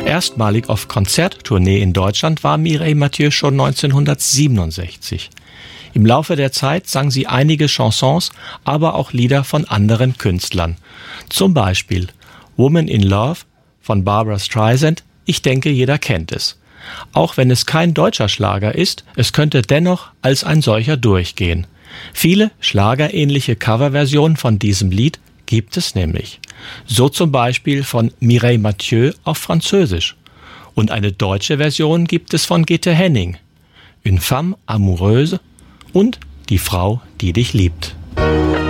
Erstmalig auf Konzerttournee in Deutschland war Mireille Mathieu schon 1967. Im Laufe der Zeit sang sie einige Chansons, aber auch Lieder von anderen Künstlern. Zum Beispiel Woman in Love von Barbra Streisand. Ich denke, jeder kennt es. Auch wenn es kein deutscher Schlager ist, es könnte dennoch als ein solcher durchgehen. Viele schlagerähnliche Coverversionen von diesem Lied gibt es nämlich. So zum Beispiel von Mireille Mathieu auf Französisch. Und eine deutsche Version gibt es von Gitte Henning. Une femme amoureuse und Die Frau, die dich liebt.